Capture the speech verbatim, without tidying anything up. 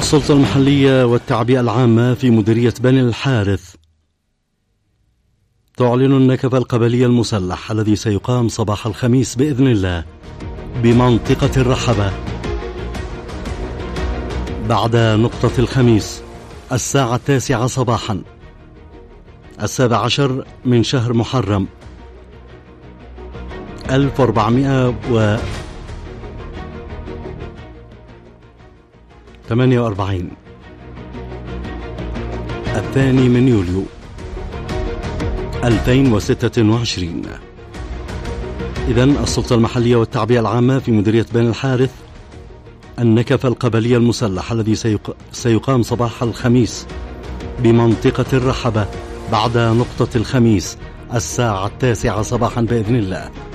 السلطة المحلية والتعبئة العامة في مديرية بني الحارث تعلن النكبة القبلي المسلح الذي سيقام صباح الخميس بإذن الله بمنطقة الرحبة بعد نقطة الخميس الساعة التاسعة صباحا السابع عشر من شهر محرم ألف وأربعمائة وثمانية وأربعين الثاني من يوليو ألفين وستة وعشرين. إذن السلطة المحلية والتعبئة العامة في مديرية بني الحارث النكفة القبلي المسلح الذي سيق... سيقام صباح الخميس بمنطقة الرحبة بعد نقطة الخميس الساعة التاسعة صباحا بإذن الله